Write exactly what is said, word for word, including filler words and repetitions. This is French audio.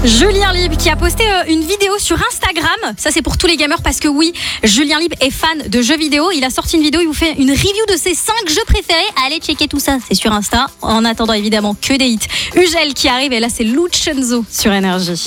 Julien Libre qui a posté euh, une vidéo sur Instagram. Ça, c'est pour tous les gamers parce que oui, Julien Libre est fan de jeux vidéo. Il a sorti une vidéo, il vous fait une review de ses cinq jeux préférés. Allez checker tout ça, c'est sur Insta. En attendant évidemment que des hits. Ugel qui arrive et là c'est Lucenzo sur Énergie.